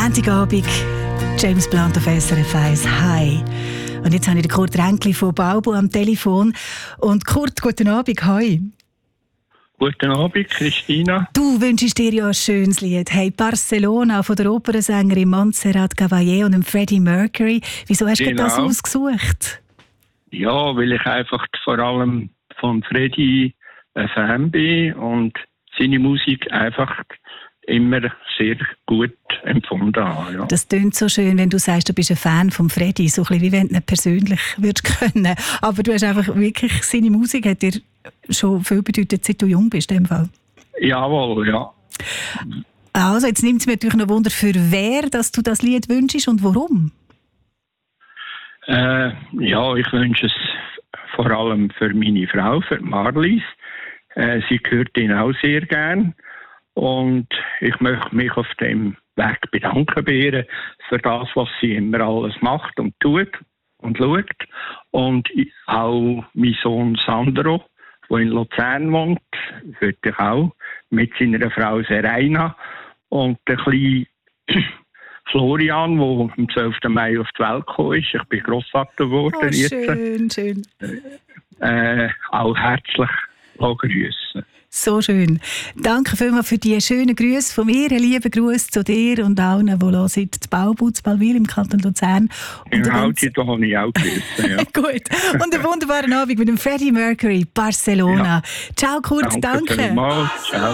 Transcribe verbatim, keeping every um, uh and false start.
Montagabend, James Blunt auf S R F eins. Hi. Und jetzt habe ich den Kurt Ränkli von Balbo am Telefon. Und Kurt, guten Abend, hi. Guten Abend, Christina. Du wünschst dir ja ein schönes Lied. Hey, Barcelona von der Opernsängerin Montserrat Caballé und dem Freddie Mercury. Wieso hast du Genau. das ausgesucht? Ja, weil ich einfach vor allem von Freddie ein Fan bin und seine Musik einfach immer sehr gut empfunden habe. Ja. Das klingt so schön, wenn du sagst, du bist ein Fan von Freddie, so ein bisschen wie wenn du ihn persönlich würdest können. Aber du hast einfach wirklich, seine Musik hat dir schon viel bedeutet, seit du jung bist, in dem Fall. Jawohl, ja. Also, jetzt nimmt es mir natürlich noch Wunder, für wer dass du das Lied wünschst und warum? Äh, ja, ich wünsche es vor allem für meine Frau, für Marlies. Äh, sie hört ihn auch sehr gern. Und ich möchte mich auf dem Weg bedanken bei ihr für das, was sie immer alles macht und tut und schaut. Und auch mein Sohn Sandro, der in Luzern wohnt, würde ich auch mit seiner Frau Serena. Und der kleine Florian, der am zwölften Mai auf die Welt gekommen ist. Ich bin Grossvater geworden. Oh, schön, jetzt. schön. Äh, auch herzlich grüßen. So schön. Danke vielmals für die schönen Grüße von mir. Ein lieber Gruß zu dir und allen, die hören, zu Balbo, zu Balwil im Kanton Luzern. Und genau, die habe ich auch grüßen. Ja. Gut. Und einen wunderbaren Abend mit dem Freddie Mercury, Barcelona. Ja. Ciao, Kurt, danke. Danke. Ciao.